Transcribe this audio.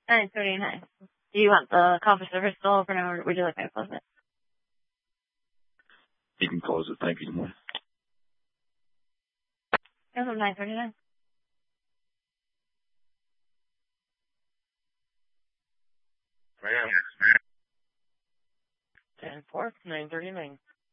9:39. Do you want the coffee service still open, or would you like me to close it? You can close it. Thank you. As of 9:39. Yes, 10-4, 9:39.